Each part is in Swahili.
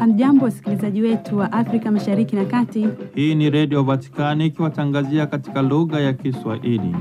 Hamjambo wasikilizaji wetu wa Afrika Mashariki na Kati. Hii ni Radio Vatikani ikiwatangazia katika lugha ya Kiswahili.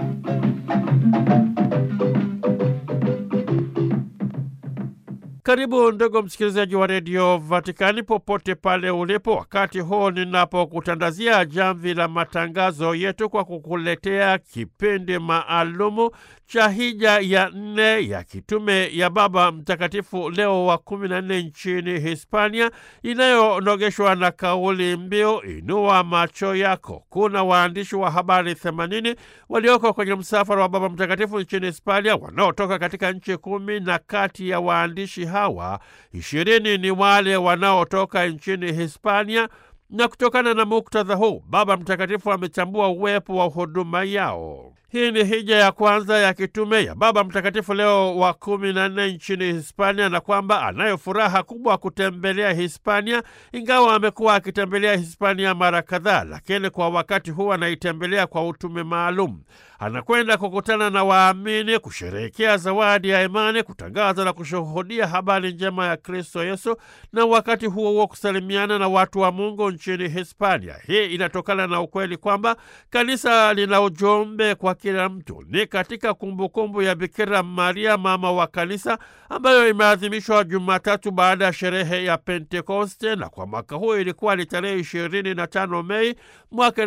Karibu ndugu msikilizaji wa Radio Vatikani popote pale ulipo, wakati huu ninapokutandazia jamvi la matangazo yetu kwa kukuletea kipindi maalumu cha hija ya 4 ya kitume ya Baba Mtakatifu Leo wa 14 nchini Hispania, inayonogeshwa na kauli mbiu inua macho yako. Kuna waandishi wa habari 80 walioko kwenye msafara wa Baba Mtakatifu nchini Hispania wanaotoka katika nchi 10, na kati ya waandishi hawa 20 ni wale wanaotoka nchini Hispania, na kutokana na muktadha huu Baba Mtakatifu ametambua uwepo wa huduma yao. Hii ni hija ya kwanza ya kitume ya Baba Mtakatifu Leo wa 14 nchini Hispania, na kwamba anayo furaha kubwa kutembelea Hispania, ingawa amekuwa akitembelea Hispania mara kadhaa, lakini kwa wakati huu anaitembelea kwa utume maalum. Anakwenda kukutana na waamini, kusherehekea zawadi ya imani, kutangaza na kushuhudia habari njema ya Kristo Yesu, na wakati huo huo kusalimiana na watu wa Mungu nchini Hispania. Hii inatokana na ukweli kwamba kanisa lina ujumbe kwa kila mtu. Ni katika kumbukumbu ya Bikira Maria mama wa kanisa, ambayo imeadhimishwa Jumatatu baada ya sherehe ya Pentekoste, na kwa mwaka huu ilikuwa ni tarehe 25 Mei mwaka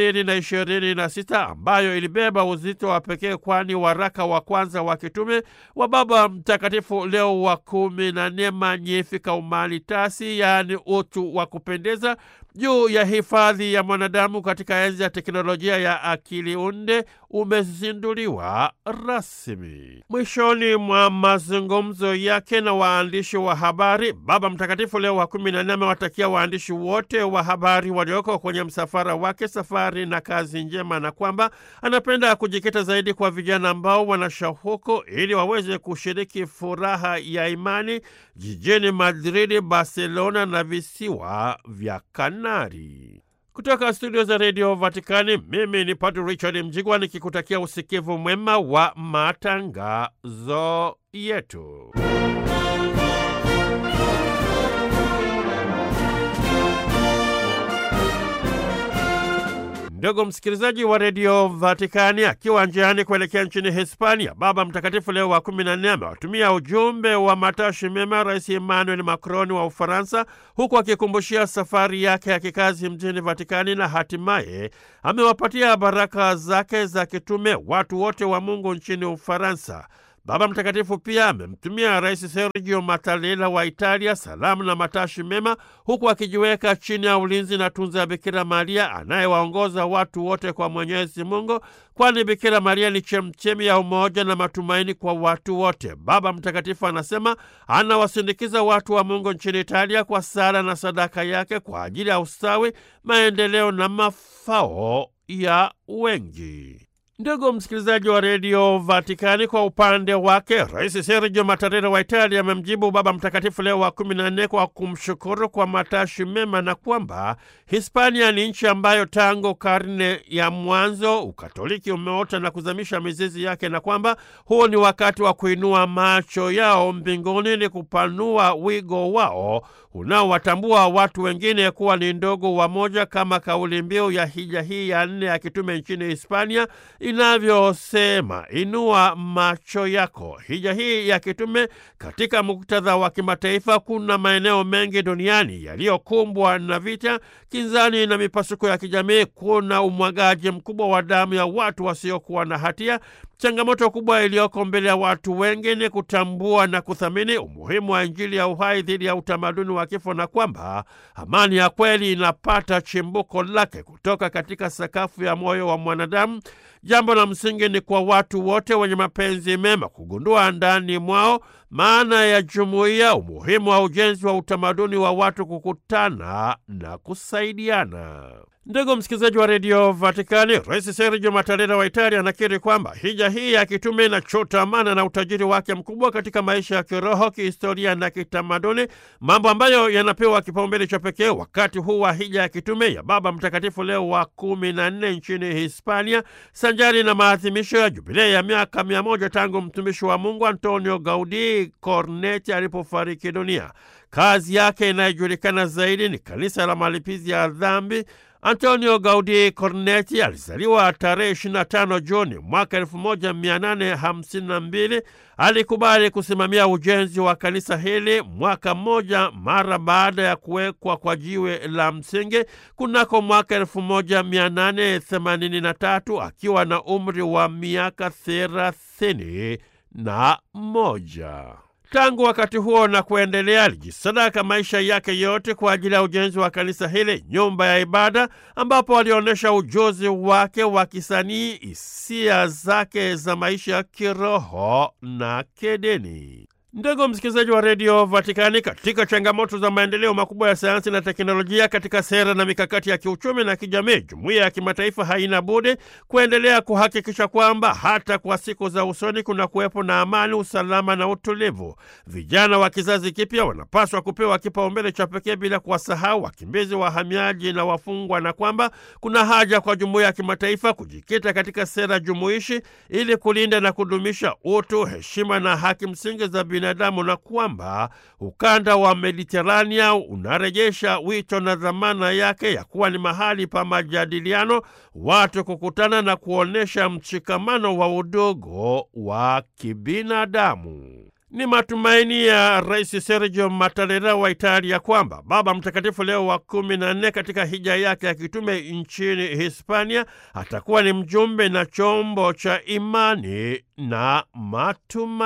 2026, ambayo ilibeba uzito wa pekee, kwani waraka wa kwanza wa kitume wa Baba Mtakatifu Leo wa 14 Magnificat Humanitatis, yaani utu wa kupendeza, juu ya hifadhi ya mwanadamu katika enzi ya teknolojia ya akili unde umezinduliwa rasmi. Mwishoni mwa mazungumzo yake na waandishi wa habari, Baba Mtakatifu Leo wa 14 amewatakia waandishi wote wa habari walioko kwenye msafara wake safari na kazi njema, na kwamba anapenda kujikita zaidi kwa vijana ambao wana shauku ili waweze kushiriki furaha ya imani jijini Madrid, Barcelona na visiwa vya Kanari. Kutoka studio za Radio Vatikani, mimi ni Padre Richard Mjigwa nikikutakia usikivu mwema wa matangazo yetu. Ndugu msikilizaji wa Radio Vatikani, akiwa njiani kuelekea nchini Hispania, Baba Mtakatifu Leo wa 14 amewatumia ujumbe wa matashi mema Rais Emmanuel Macron wa Ufaransa, huku akikumbushia safari yake ya kikazi mjini Vatikani, na hatimaye amewapatia baraka zake za kitume watu wote wa Mungu nchini Ufaransa. Baba Mtakatifu pia amemtumia Rais Sergio Mattarella wa Italia salamu na matashi mema, huku akijiweka chini ya ulinzi na tunza ya Bikira Maria anayewaongoza watu wote kwa Mwenyezi Mungu, kwani Bikira Maria ni chemchemi ya umoja na matumaini kwa watu wote. Baba Mtakatifu anasema anawasindikiza watu wa Mungu nchini Italia kwa sala na sadaka yake kwa ajili ya ustawi, maendeleo na mafao ya wengi. Ndugu msikilizaji wa Radio Vatikani, kwa upande wake Rais Sergio Mattarella wa Italia amemjibu Baba Mtakatifu Leo wa 14 kwa kumshukuru kwa matashi mema, na kwamba Hispania ni nchi ambayo tangu karne ya mwanzo Ukatoliki umeota na kuzamisha mizizi yake, na kwamba huu ni wakati wa kuinua macho yao mbinguni ili kupanua wigo wao unaowatambua watu wengine kuwa ni ndogo wamoja, kama kauli mbiu ya hija hii ya 4 ya kitume nchini Hispania inavyosema, inua macho yako. Hija hii ya kitume katika muktadha wa kimataifa, kuna maeneo mengi duniani yaliyokumbwa na vita, kinzani na mipasuko ya kijamii. Kuna umwagaji mkubwa wa damu ya watu wasiokuwa na hatia. Changamoto kubwa iliyoko mbele ya watu wengi ni kutambua na kuthamini umuhimu wa Injili ya uhai dhidi ya utamaduni wa kifo, na kwamba amani ya kweli inapata chimbuko lake kutoka katika sakafu ya moyo wa mwanadamu. Jambo la msingi ni kwa watu wote wenye mapenzi mema kugundua ndani mwao maana ya jumuiya, umuhimu wa ujenzi wa utamaduni wa watu kukutana na kusaidiana. Ndugu msikilizaji wa redio Vatikani, Rais Sergio Mattarella wa Italia anakiri kwamba hija hii ya kitume inachota amana na utajiri wake mkubwa katika maisha ya kiroho, kihistoria na kitamaduni, mambo ambayo yanapewa kipaumbele cha pekee wakati huu wa hija ya kitume ya Baba Mtakatifu Leo wa 14 nchini Hispania, sanjari na maadhimisho ya jubilei ya miaka 100 tangu mtumishi wa Mungu Antonio Gaudí Cornetti alipofariki dunia. Kazi yake inayojulikana zaidi ni kanisa la malipizi ya dhambi. Antonio Gaudí Cornetti alizaliwa tarehe 25 Juni mwaka 1852. Alikubali kusimamia ujenzi wa kanisa hili mwaka mmoja mara baada ya kuwekwa kwa jiwe la msingi kunako mwaka 1883 akiwa na umri wa miaka 31. Tangu wakati huo na kuendelea alijisadaka maisha yake yote kwa ajili ya ujenzi wa kanisa hili, nyumba ya ibada, ambapo alionyesha ujuzi wake wa kisanii, hisia zake za maisha ya kiroho na kidini. Ndugu msikilizaji wa redio Vatikani, katika changamoto za maendeleo makubwa ya sayansi na teknolojia, katika sera na mikakati ya kiuchumi na kijamii, jumuiya ya kimataifa haina budi kuendelea kuhakikisha kwamba hata kwa siku za usoni kuna kuwepo na amani, usalama na utulivu. Vijana wa kizazi kipya wanapaswa kupewa kipaumbele cha pekee bila kuwasahau wakimbizi, wahamiaji na wafungwa, na kwamba kuna haja kwa jumuiya ya kimataifa kujikita katika sera jumuishi ili kulinda na kudumisha utu, heshima na haki msingi za binadamu, na kwamba ukanda wa Mediterania unarejesha wito na dhamana yake ya kuwa ni mahali pa majadiliano, watu kukutana na kuonesha mshikamano wa udugu wa kibinadamu. Ni matumaini ya Rais Sergio Mattarella wa Italia kwamba Baba Mtakatifu Leo wa 14 katika hija yake ya kitume nchini Hispania atakuwa ni mjumbe na chombo cha imani na matumaini.